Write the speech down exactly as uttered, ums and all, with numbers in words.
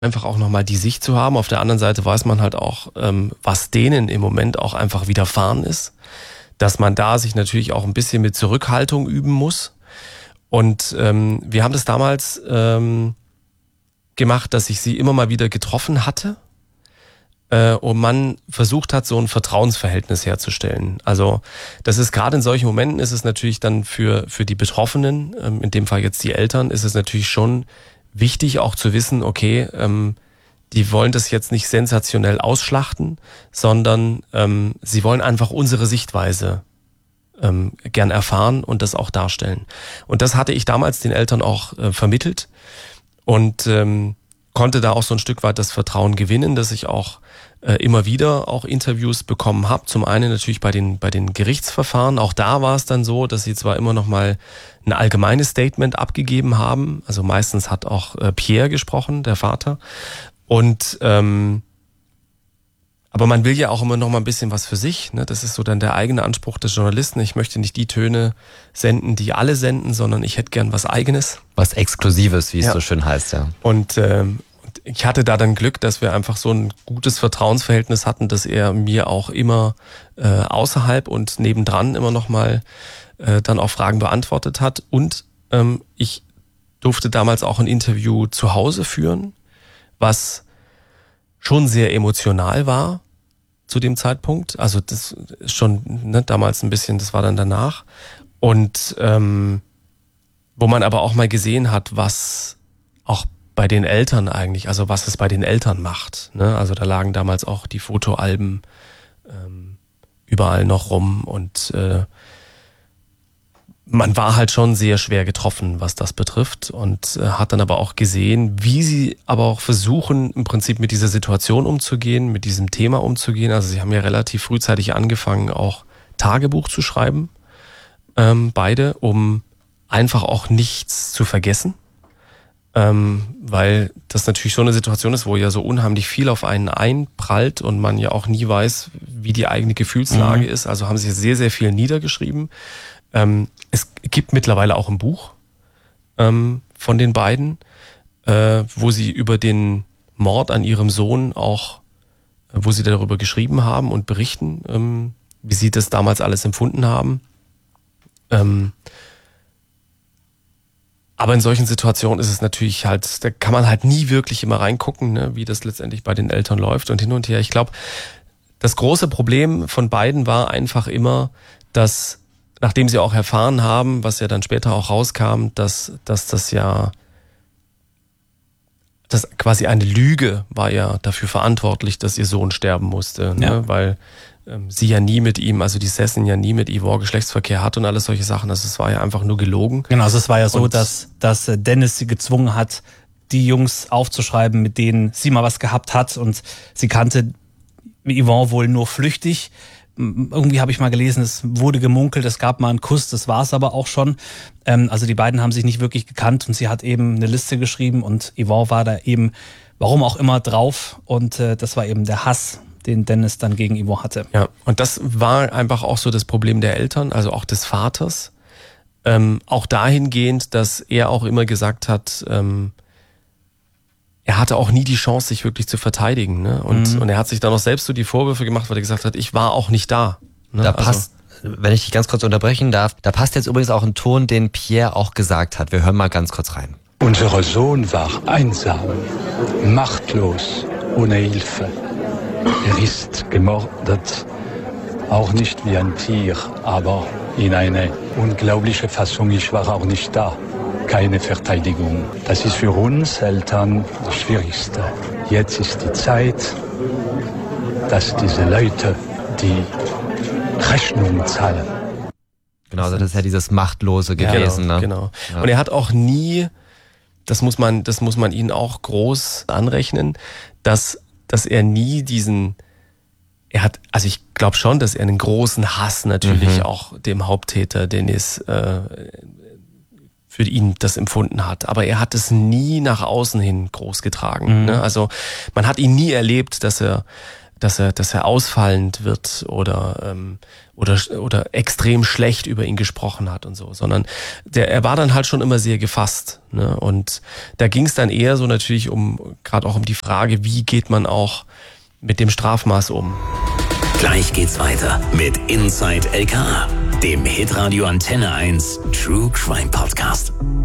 einfach auch nochmal die Sicht zu haben. Auf der anderen Seite weiß man halt auch, ähm, was denen im Moment auch einfach widerfahren ist. Dass man da sich natürlich auch ein bisschen mit Zurückhaltung üben muss. Und ähm, wir haben das damals ähm, gemacht, dass ich sie immer mal wieder getroffen hatte äh, und man versucht hat, so ein Vertrauensverhältnis herzustellen. Also das ist gerade in solchen Momenten ist es natürlich dann für für die Betroffenen, ähm, in dem Fall jetzt die Eltern, ist es natürlich schon wichtig auch zu wissen, okay, ähm, die wollen das jetzt nicht sensationell ausschlachten, sondern ähm, sie wollen einfach unsere Sichtweise ähm, gern erfahren und das auch darstellen. Und das hatte ich damals den Eltern auch äh, vermittelt und ähm, konnte da auch so ein Stück weit das Vertrauen gewinnen, dass ich auch äh, immer wieder auch Interviews bekommen habe. Zum einen natürlich bei den bei den Gerichtsverfahren. Auch da war es dann so, dass sie zwar immer noch mal ein allgemeines Statement abgegeben haben. Also meistens hat auch äh, Pierre gesprochen, der Vater. Und ähm, aber man will ja auch immer noch mal ein bisschen was für sich. Ne? Das ist so dann der eigene Anspruch des Journalisten. Ich möchte nicht die Töne senden, die alle senden, sondern ich hätte gern was Eigenes. Was Exklusives, wie es ja. so schön heißt, ja. Und ähm, ich hatte da dann Glück, dass wir einfach so ein gutes Vertrauensverhältnis hatten, dass er mir auch immer äh, außerhalb und nebendran immer noch mal äh, dann auch Fragen beantwortet hat. Und ähm, ich durfte damals auch ein Interview zu Hause führen, was schon sehr emotional war zu dem Zeitpunkt. Also das ist schon ne, damals ein bisschen, das war dann danach. Und ähm, wo man aber auch mal gesehen hat, was auch bei den Eltern eigentlich, also was es bei den Eltern macht. Ne? Also da lagen damals auch die Fotoalben ähm, überall noch rum und äh, man war halt schon sehr schwer getroffen, was das betrifft und äh, hat dann aber auch gesehen, wie sie aber auch versuchen, im Prinzip mit dieser Situation umzugehen, mit diesem Thema umzugehen. Also sie haben ja relativ frühzeitig angefangen, auch Tagebuch zu schreiben, ähm, beide, um einfach auch nichts zu vergessen, ähm, weil das natürlich so eine Situation ist, wo ja so unheimlich viel auf einen einprallt und man ja auch nie weiß, wie die eigene Gefühlslage mhm. ist. Also haben sie sehr, sehr viel niedergeschrieben. Ähm, es gibt mittlerweile auch ein Buch ähm, von den beiden, äh, wo sie über den Mord an ihrem Sohn auch, äh, wo sie darüber geschrieben haben und berichten, ähm, wie sie das damals alles empfunden haben. Ähm, aber in solchen Situationen ist es natürlich halt, da kann man halt nie wirklich immer reingucken, ne, wie das letztendlich bei den Eltern läuft und hin und her. Ich glaube, das große Problem von beiden war einfach immer, dass nachdem sie auch erfahren haben, was ja dann später auch rauskam, dass, dass das ja, dass quasi eine Lüge war ja dafür verantwortlich, dass ihr Sohn sterben musste, ne? Ja. Weil ähm, sie ja nie mit ihm, also die Sessin ja nie mit Ivor Geschlechtsverkehr hat und alles solche Sachen. Also es war ja einfach nur gelogen. Genau, also es war ja so, Und dass, dass Dennis sie gezwungen hat, die Jungs aufzuschreiben, mit denen sie mal was gehabt hat und sie kannte Yvonne wohl nur flüchtig. Irgendwie habe ich mal gelesen, es wurde gemunkelt, es gab mal einen Kuss, das war es aber auch schon. Ähm, also die beiden haben sich nicht wirklich gekannt und sie hat eben eine Liste geschrieben und Yvonne war da eben, warum auch immer, drauf und äh, das war eben der Hass, den Dennis dann gegen Yvonne hatte. Ja, und das war einfach auch so das Problem der Eltern, also auch des Vaters. Ähm, auch dahingehend, dass er auch immer gesagt hat, ähm, er hatte auch nie die Chance, sich wirklich zu verteidigen. Ne? Und, Mhm. und er hat sich dann auch selbst so die Vorwürfe gemacht, weil er gesagt hat, ich war auch nicht da. Ne? Da Also, passt, wenn ich dich ganz kurz unterbrechen darf, da passt jetzt übrigens auch ein Ton, den Pierre auch gesagt hat. Wir hören mal ganz kurz rein. Unser Sohn war einsam, machtlos, ohne Hilfe. Er ist gemordet, auch nicht wie ein Tier, aber in eine unglaubliche Fassung. Ich war auch nicht da. Keine Verteidigung. Das ist für uns Eltern das Schwierigste. Jetzt ist die Zeit, dass diese Leute die Rechnung zahlen. Genau, also das ist ja dieses Machtlose gewesen. genau, ne? genau. Ja. Und er hat auch nie, das muss man, das muss man ihnen auch groß anrechnen, dass, dass er nie diesen, er hat, also ich glaube schon, dass er einen großen Hass natürlich Mhm. auch dem Haupttäter Dennis äh, für ihn das empfunden hat. Aber er hat es nie nach außen hin groß getragen. Mhm. Ne? Also man hat ihn nie erlebt, dass er dass er, dass er ausfallend wird oder, ähm, oder, oder extrem schlecht über ihn gesprochen hat und so, sondern der, er war dann halt schon immer sehr gefasst, ne? Und da ging es dann eher so natürlich um, gerade auch um die Frage, wie geht man auch mit dem Strafmaß um. Gleich geht's weiter mit Inside L K A, dem Hitradio Antenne eins True Crime Podcast.